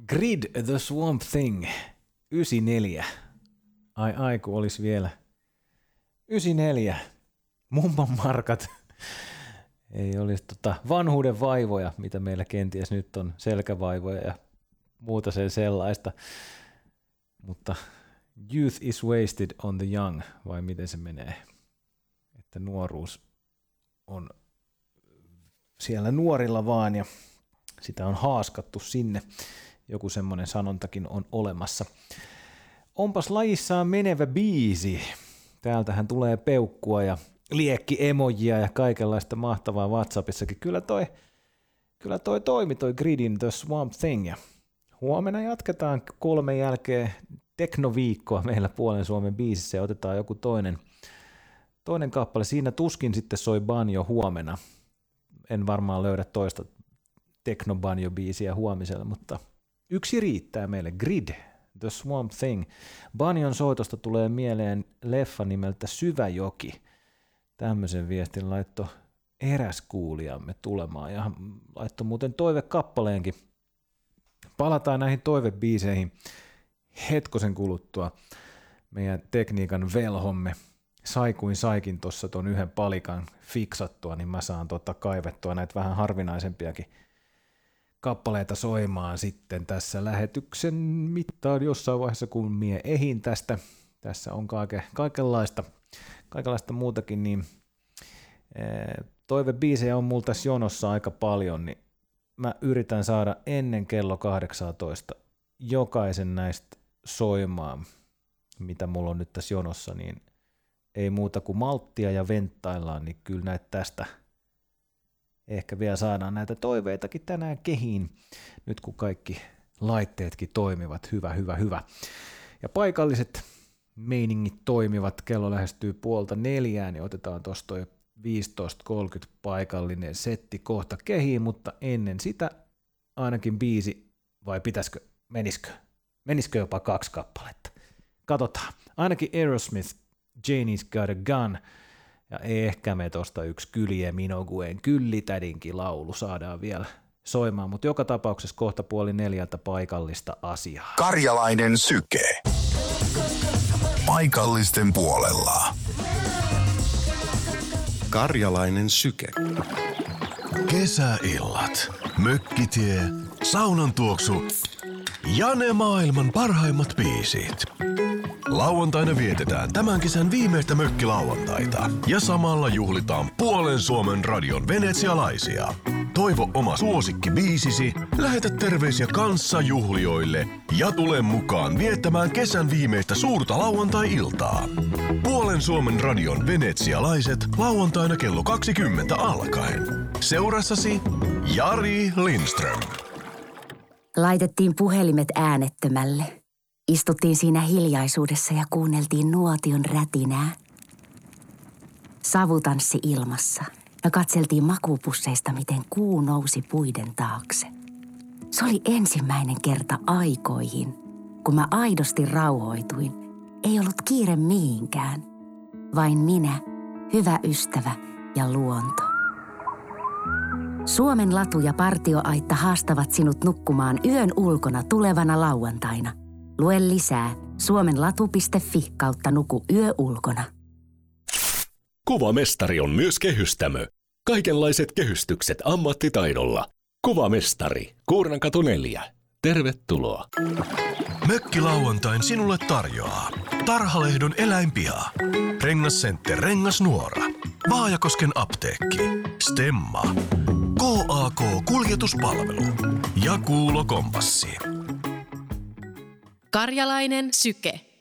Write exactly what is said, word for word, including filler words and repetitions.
Grid the Swamp Thing, yhdeksänkymmentäneljä. Ai ai, kun olisi vielä. yhdeksänkymmentäneljä. Mumman markat. Ei olisi tota vanhuuden vaivoja, mitä meillä kenties nyt on, selkävaivoja ja muuta sen sellaista. Mutta youth is wasted on the young, vai miten se menee? Että nuoruus on siellä nuorilla vaan ja sitä on haaskattu sinne. Joku semmoinen sanontakin on olemassa. Onpas lajissaan menevä biisi. Täältähän tulee peukkua ja liekki-emojia ja kaikenlaista mahtavaa WhatsAppissakin. Kyllä toi, kyllä toi toimi toi Gridin The Swamp Thing. Ja huomenna jatketaan kolmen jälkeen teknoviikkoa meillä Puolen Suomen biisissä ja otetaan joku toinen, toinen kappale. Siinä tuskin sitten soi banjo huomenna. En varmaan löydä toista teknobanjo-biisiä huomiselle, mutta yksi riittää meille. Grid, The Swamp Thing. Banjon soitosta tulee mieleen leffa nimeltä Syväjoki. Tämmöisen viestin laittoi eräs kuulijamme tulemaan ja laittoi muuten toivekappaleenkin. Palataan näihin toivebiiseihin hetkosen kuluttua. Meidän tekniikan velhomme sai kuin saikin tuossa ton yhden palikan fiksattua, niin mä saan tota kaivettua näitä vähän harvinaisempiakin kappaleita soimaan sitten tässä lähetyksen mittaan jossain vaiheessa, kun mie ehin tästä. Tässä on kaike, kaikenlaista, kaikenlaista muutakin, niin toivebiisejä on mulla tässä jonossa aika paljon, niin mä yritän saada ennen kello kahdeksantoista jokaisen näistä soimaan, mitä mulla on nyt tässä jonossa, niin ei muuta kuin malttia ja venttaillaan, niin kyllä näitä tästä ehkä vielä saadaan näitä toiveitakin tänään kehiin, nyt kun kaikki laitteetkin toimivat. Hyvä, hyvä, hyvä. Ja paikalliset meiningit toimivat, kello lähestyy puolta neljään, niin otetaan tuosta toi viisitoista kolmekymmentä paikallinen setti kohta kehiin, mutta ennen sitä ainakin biisi, vai pitäisikö, menisikö, menisikö jopa kaksi kappaletta. Katsotaan, ainakin Aerosmith, Janie's Got a Gun, ja ehkä me tosta yksi Kylie Minoguen Kyllitädinkin laulu saadaan vielä soimaan, mutta joka tapauksessa kohta puoli neljältä paikallista asiaa. Karjalainen syke. Paikallisten puolella. Karjalainen syke. Kesäillat, mökkitie, saunan tuoksu ja ne maailman parhaimmat biisit. Lauantaina vietetään tämän kesän viimeistä mökkilauantaita ja samalla juhlitaan Puolen Suomen radion venetsialaisia. Toivo oma suosikkibiisisi, lähetä terveisiä kanssajuhlijoille ja tule mukaan viettämään kesän viimeistä suurta lauantai-iltaa. Puolen Suomen radion venetsialaiset lauantaina kello kaksikymmentä alkaen. Seurassasi Jari Lindström. Laitettiin puhelimet äänettömälle. Istuttiin siinä hiljaisuudessa ja kuunneltiin nuotion rätinää. Savu tanssi ilmassa ja katseltiin makupusseista, miten kuu nousi puiden taakse. Se oli ensimmäinen kerta aikoihin, kun mä aidosti rauhoituin. Ei ollut kiire mihinkään. Vain minä, hyvä ystävä ja luonto. Suomen latu ja partioaitta haastavat sinut nukkumaan yön ulkona tulevana lauantaina. Lue lisää suomenlatu piste fi kautta nuku yö ulkona. Kuvamestari on myös kehystämö. Kaikenlaiset kehystykset ammattitaidolla. Kuvamestari, Kuurnankatu neljä. Tervetuloa. Mökkilauantain sinulle tarjoaa Tarhalehdon eläinpiha, Rengascenter Rengasnuora, Vaajakosken apteekki, Stemma, K A K-kuljetuspalvelu ja Kuulo Kompassi. Karjalainen syke.